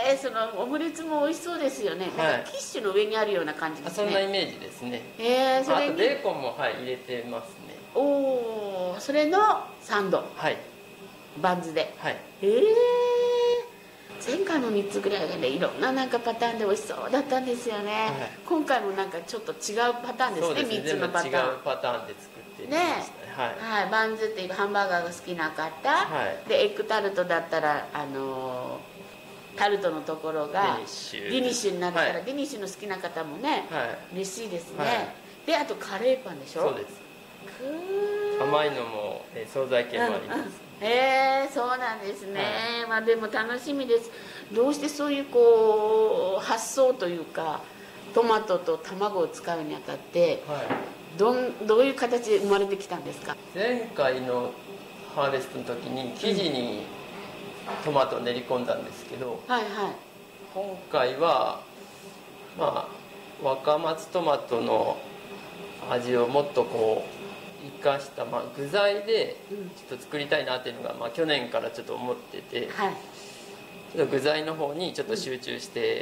そのオムレツも美味しそうですよね。なんかキッシュの上にあるような感じですね。 そんなイメージですね。 それにあとベーコンも入れてますね。 おお、それのサンド、バンズで。前回の3つぐらいがね、いろんななんかパターンで美味しそうだったんですよね。今回もなんかちょっと違うパターンですね。3つのパターン。 違うパターンで作ってみましたね。 バンズっていうハンバーガーが好きな方、でエッグタルトだったらタルトのところがデニッシュになるから、デニッシュの好きな方もね、嬉しいですね。であとカレーパンでしょ。 そうです。甘いのも惣菜系もあります。 そうなんですね。まあでも楽しみです。どうしてそういうこう発想というか、トマトと卵を使うにあたって、どういう形で生まれてきたんですか。 前回のハーベストの時に生地にトマトを練り込んだんですけど、今回はまあ若松トマトの味をもっとこう生かした、具材でちょっと作りたいなっていうのが、去年からちょっと思ってて、ちょっと具材の方にちょっと集中して、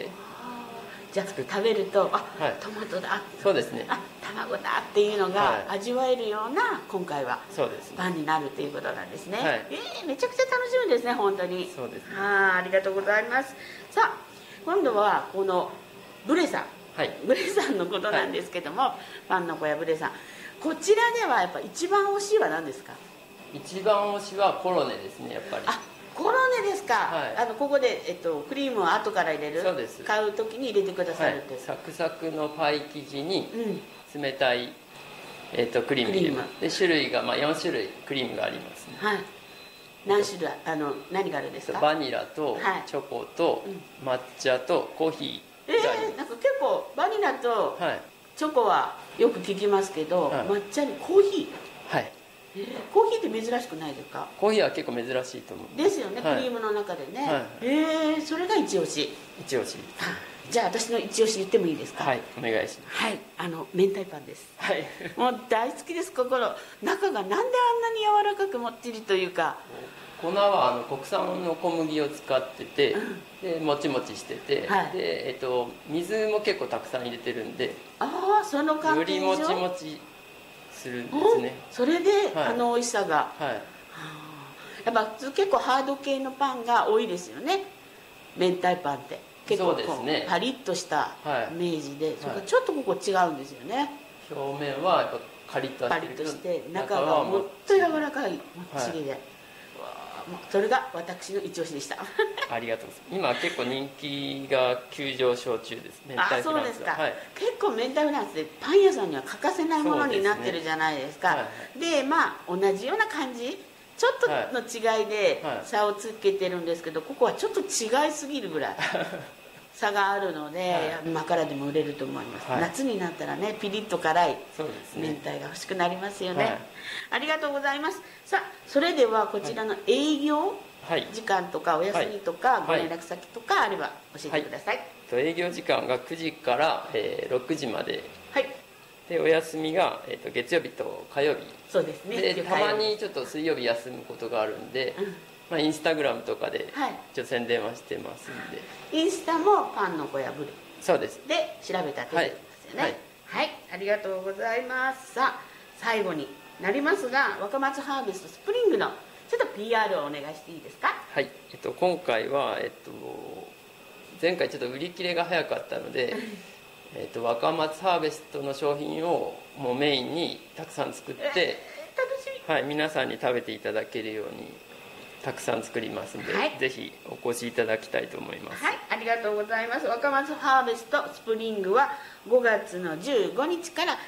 じゃあ食べるとトマトだ、 そうですね、 卵だっていうのが味わえるような今回はそうです、 パンになるということなんですね。めちゃくちゃ楽しみですね、本当に。 そうですね。 ありがとうございます。さあ今度はこのブレさん、ブレさんのことなんですけども、パンの小屋ブレさん、こちらではやっぱ一番推しは何ですか。 一番推しはコロネですね、やっぱり。 コロネですか。ここで、クリームを後から入れる。 そうです。 買う時に入れてくださるって、 サクサクのパイ生地に冷たい、クリーム入れます。で種類が、4種類クリームがありますね。 何種類何があるんですか。 バニラとチョコと抹茶とコーヒー。 なんか結構バニラとチョコはよく聞きますけど、抹茶にコーヒー。コーヒーって珍しくないですか。 コーヒーは結構珍しいと思う。 ですよね、クリームの中でね。それが一押し。 一押し。 じゃあ私の一押し言ってもいいですか。 お願いします。 明太パンです。もう大好きです。中がなんであんなに柔らかくもっちりというか。 粉は国産の小麦を使ってて、でもちもちしてて、で水も結構たくさん入れてるんで、 その関係上よりもちもちするんですね。 それで美味しさが、やっぱ結構ハード系のパンが多いですよね、明太パンって結構パリッとしたイメージで、それからちょっとここ違うんですよね。 表面はやっぱカリッとして中がもっと柔らかいもっちりで、それが私の一押しでした。 ありがとうございます。今結構人気が急上昇中です。明太フランス。 そうですか。結構明太フランスでパン屋さんには欠かせないものになってるじゃないですか。で同じような感じ、ちょっとの違いで差をつけてるんですけど、ここはちょっと違いすぎるぐらい差があるので、今からでも売れると思います。夏になったらね、ピリッと辛い明太が欲しくなりますよね。ありがとうございます。さあそれではこちらの営業時間とかお休みとかご連絡先とかあれば教えてください。 営業時間が9時から6時まで、でお休みが月曜日と火曜日。 そうですね。 でたまにちょっと水曜日休むことがあるんで、インスタグラムとかでちょっと宣伝はしてますんで。 インスタもパンの小屋ブレ、 そうです、 で調べたら出てきますよね。ありがとうございます。さあ最後になりますが、若松ハーベストスプリングのちょっと PR をお願いしていいですか。 今回は前回ちょっと売り切れが早かったので若松ハーベストの商品をもうメインにたくさん作って、皆さんに食べていただけるようにたくさん作りますので、ぜひお越しいただきたいと思います。 ありがとうございます。若松ハーベストスプリングは5月の15日から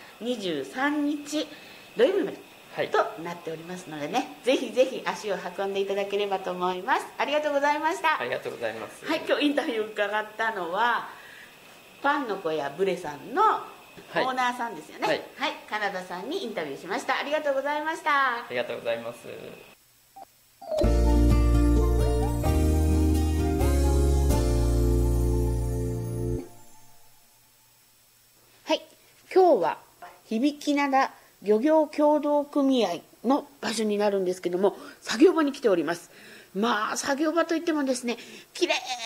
23日土曜日までとなっておりますのでね、ぜひぜひ足を運んでいただければと思います。ありがとうございました。 ありがとうございます。 今日インタビュー伺ったのはパンの小屋ブレさんのオーナーさんですよね。カナダさんにインタビューしました。ありがとうございました。 ありがとうございます。 今日は響灘漁業協同組合の場所になるんですけども、作業場に来ております。作業場といってもですね、きれ